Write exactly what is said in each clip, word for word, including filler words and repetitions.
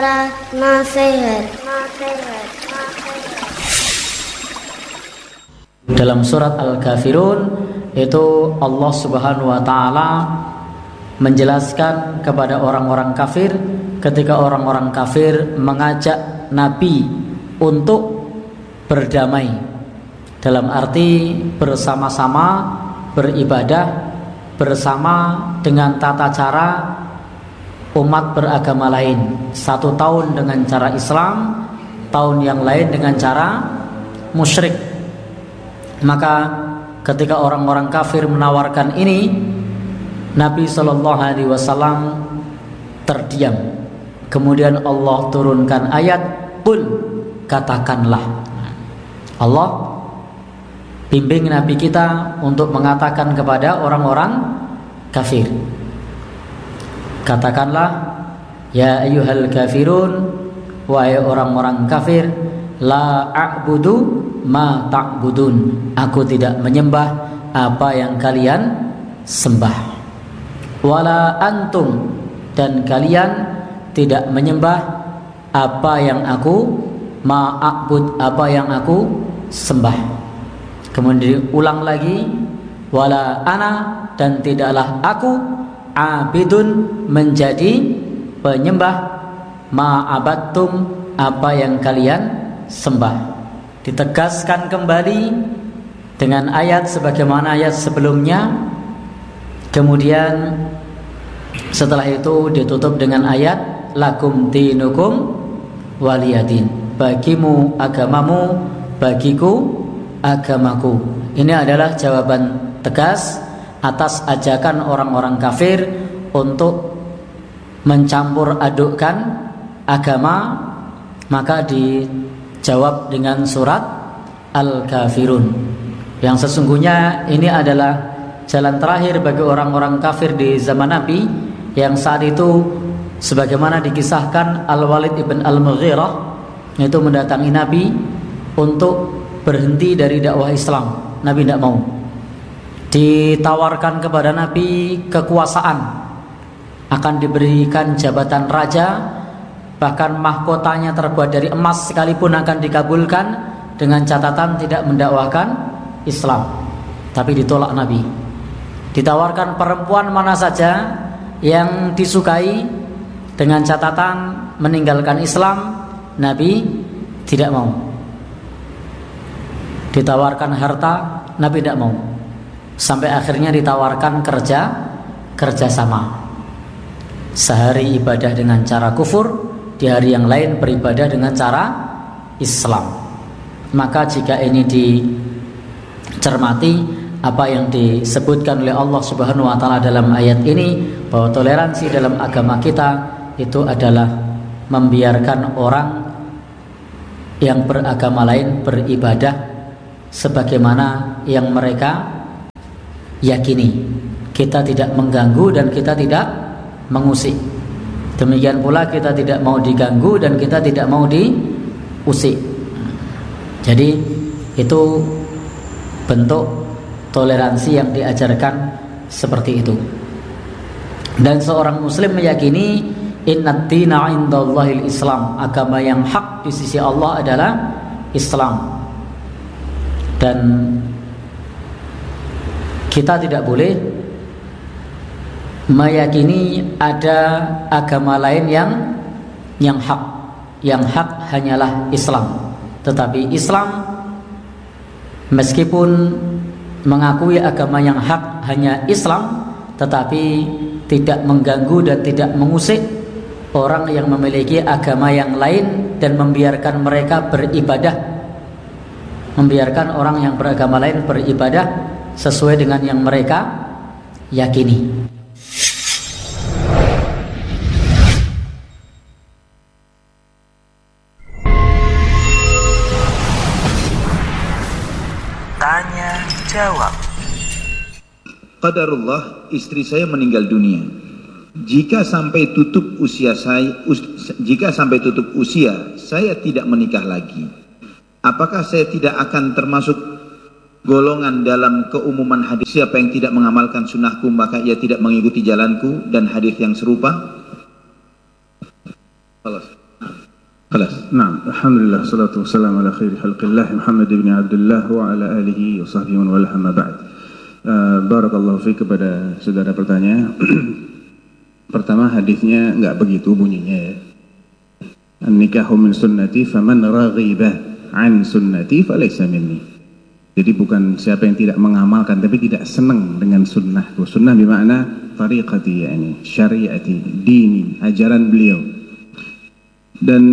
Nasihat. Dalam surat Al-Kafirun itu Allah Subhanahu wa taala menjelaskan kepada orang-orang kafir ketika orang-orang kafir mengajak Nabi untuk berdamai, dalam arti bersama-sama beribadah bersama dengan tata cara umat beragama lain. Satu tahun dengan cara Islam, tahun yang lain dengan cara musyrik. Maka ketika orang-orang kafir menawarkan ini, Nabi shallallahu alaihi wasallam terdiam. Kemudian Allah turunkan ayat, "Qul," katakanlah. Allah bimbing Nabi kita untuk mengatakan kepada orang-orang kafir, katakanlah, ya ayyuhal kafirun, wahai orang-orang kafir, la a'budu ma ta'budun, aku tidak menyembah apa yang kalian sembah, wala antum, dan kalian tidak menyembah apa yang aku ma'abud, apa yang aku sembah. Kemudian diulang lagi, wala ana, dan tidaklah aku abidun, menjadi penyembah, ma'abattum, apa yang kalian sembah. Ditegaskan kembali dengan ayat sebagaimana ayat sebelumnya. Kemudian setelah itu ditutup dengan ayat, lakum dinukum waliyadin, bagimu agamamu, bagiku agamaku. Ini adalah jawaban tegas atas ajakan orang-orang kafir untuk mencampur adukkan agama. Maka dijawab dengan surat Al-Kafirun, yang sesungguhnya ini adalah jalan terakhir bagi orang-orang kafir di zaman Nabi, yang saat itu sebagaimana dikisahkan Al-Walid ibn Al-Mughirah itu mendatangi Nabi untuk berhenti dari dakwah Islam. Nabi tidak mau. Ditawarkan kepada Nabi kekuasaan, akan diberikan jabatan raja, bahkan mahkotanya terbuat dari emas sekalipun akan dikabulkan dengan catatan tidak mendakwahkan Islam. Tapi ditolak Nabi. Ditawarkan perempuan mana saja yang disukai dengan catatan meninggalkan Islam, Nabi tidak mau. Ditawarkan harta, Nabi tidak mau. Sampai akhirnya ditawarkan kerja, kerjasama. Sehari ibadah dengan cara kufur, di hari yang lain beribadah dengan cara Islam. Maka jika ini dicermati apa yang disebutkan oleh Allah Subhanahu wa taala dalam ayat ini, bahwa toleransi dalam agama kita itu adalah membiarkan orang yang beragama lain beribadah sebagaimana yang mereka yakini. Kita tidak mengganggu dan kita tidak mengusik. Demikian pula kita tidak mau diganggu dan kita tidak mau diusik. Jadi itu bentuk toleransi yang diajarkan seperti itu. Dan seorang muslim meyakini innad dina 'indallahil Islam, agama yang hak di sisi Allah adalah Islam. Dan kita tidak boleh meyakini ada agama lain yang yang hak. Yang hak hanyalah Islam. Tetapi Islam meskipun mengakui agama yang hak hanya Islam, tetapi tidak mengganggu dan tidak mengusik orang yang memiliki agama yang lain dan membiarkan mereka beribadah, membiarkan orang yang beragama lain beribadah sesuai dengan yang mereka yakini. Tanya jawab. Qadarullah, istri saya meninggal dunia. Jika sampai tutup usia saya, us, jika sampai tutup usia saya tidak menikah lagi, apakah saya tidak akan termasuk golongan dalam keumuman hadis, siapa yang tidak mengamalkan sunnahku maka ia tidak mengikuti jalanku, dan hadis yang serupa? Naam, alhamdulillah, salatu wassalamu ala khairi khalqillah Muhammad ibn Abdullah wa ala alihi wa sahbihi wa wala amma ba'd. Uh, barakallahu fiik kepada saudara bertanya. Pertama, hadisnya enggak begitu bunyinya ya. An-nikahu min sunnati faman raghiba an sunnati falaysa minni. Jadi bukan siapa yang tidak mengamalkan tapi tidak senang dengan sunnahku. Sunnah bermakna tariqati, yani syariati, dini, ajaran beliau. Dan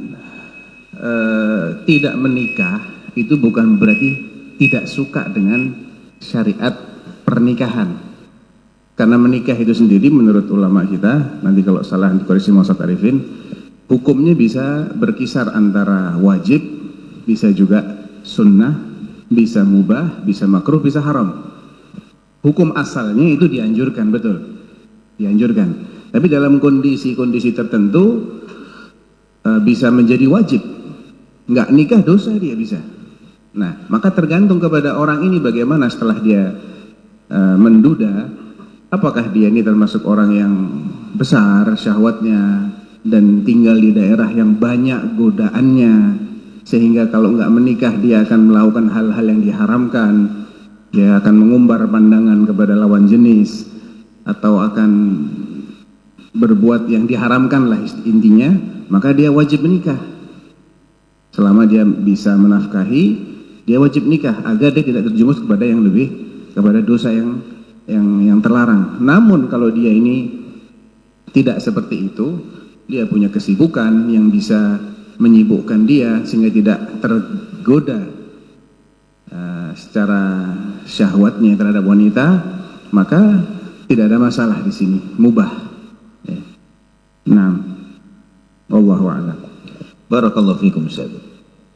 Uh, tidak menikah itu bukan berarti tidak suka dengan syariat pernikahan. Karena menikah itu sendiri menurut ulama kita, nanti kalau salah dikoreksi Mas Arifin, hukumnya bisa berkisar antara wajib, bisa juga sunnah, bisa mubah, bisa makruh, bisa haram. Hukum asalnya itu dianjurkan, betul, dianjurkan. Tapi dalam kondisi-kondisi tertentu uh, bisa menjadi wajib. Nggak nikah dosa dia bisa. Nah, maka tergantung kepada orang ini bagaimana setelah dia uh, menduda, apakah dia ini termasuk orang yang besar syahwatnya dan tinggal di daerah yang banyak godaannya, sehingga kalau nggak menikah dia akan melakukan hal-hal yang diharamkan, dia akan mengumbar pandangan kepada lawan jenis, atau akan berbuat yang diharamkan lah intinya, maka dia wajib menikah. Selama dia bisa menafkahi, dia wajib nikah agar dia tidak terjumus kepada yang lebih, kepada dosa yang yang yang terlarang. Namun kalau dia ini tidak seperti itu, dia punya kesibukan yang bisa menyibukkan dia sehingga tidak tergoda uh, secara syahwatnya terhadap wanita, maka tidak ada masalah di sini, mubah. Ya. Nah, wallahu a'lam. Barakallahu fikum Ustaz.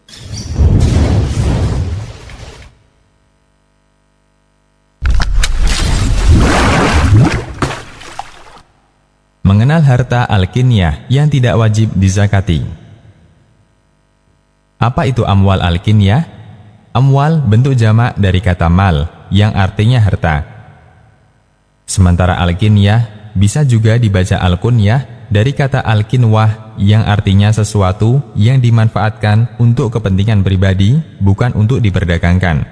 Mengenal harta al-kinyah yang tidak wajib dizakati. Apa itu amwal al-kinyah? Amwal bentuk jamak dari kata mal yang artinya harta. Sementara al-kinyah bisa juga dibaca al-kunyah dari kata al-kinwah yang artinya sesuatu yang dimanfaatkan untuk kepentingan pribadi, bukan untuk diperdagangkan.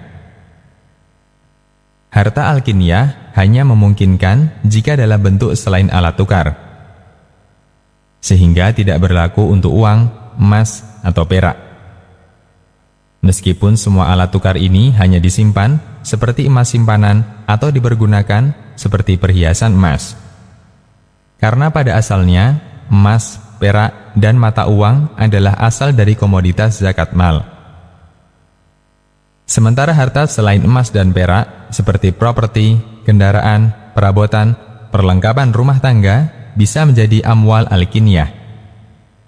Harta al-kinyah hanya memungkinkan jika dalam bentuk selain alat tukar, sehingga tidak berlaku untuk uang, emas, atau perak. Meskipun semua alat tukar ini hanya disimpan seperti emas simpanan atau dipergunakan seperti perhiasan emas. Karena pada asalnya, emas, perak, dan mata uang adalah asal dari komoditas zakat mal. Sementara harta selain emas dan perak, seperti properti, kendaraan, perabotan, perlengkapan rumah tangga, bisa menjadi amwal al-kinyah.